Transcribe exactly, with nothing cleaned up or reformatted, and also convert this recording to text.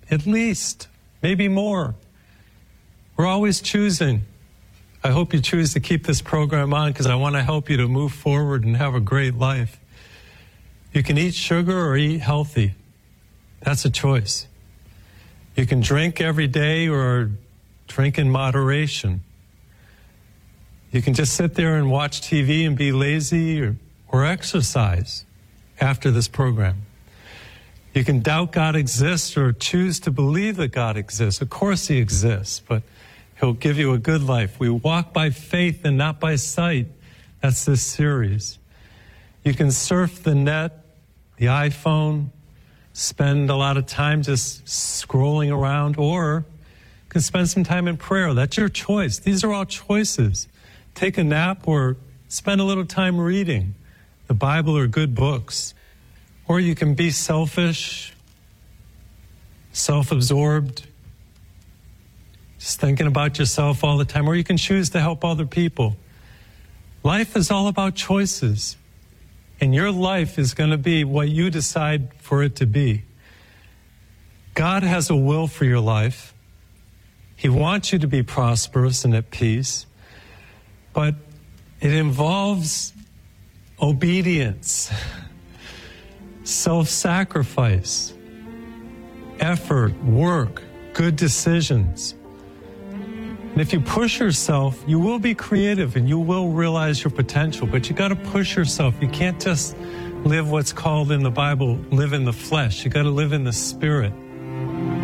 at least, maybe more. We're always choosing. I hope you choose to keep this program on because I want to help you to move forward and have a great life. You can eat sugar or eat healthy. That's a choice. You can drink every day or drink in moderation. You can just sit there and watch T V and be lazy or, or exercise after this program. You can doubt God exists or choose to believe that God exists. Of course he exists, but he'll give you a good life. We walk by faith and not by sight. That's this series. You can surf the net, the iPhone, spend a lot of time just scrolling around, or you can spend some time in prayer. That's your choice. These are all choices. Take a nap or spend a little time reading the Bible or good books. Or you can be selfish, self-absorbed, just thinking about yourself all the time. Or you can choose to help other people. Life is all about choices. And your life is going to be what you decide for it to be. God has a will for your life. He wants you to be prosperous and at peace. But it involves obedience, self-sacrifice, effort, work, good decisions. And if you push yourself, you will be creative and you will realize your potential, but you got to push yourself. You can't just live what's called in the Bible, live in the flesh. You got to live in the spirit.